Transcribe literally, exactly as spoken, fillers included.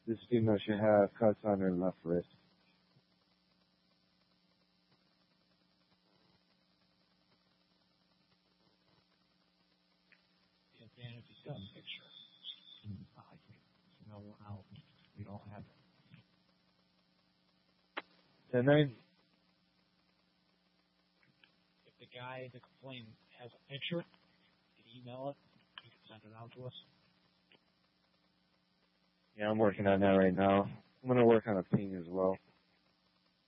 This female should have cuts on her left wrist. Yeah, Dan, if he's got a picture, I think, you know, how we don't have it. ten nine. If the guy, the complainant, has a picture, you can email it, you can send it out to us. Yeah, I'm working on that right now. I'm going to work on a ping as well.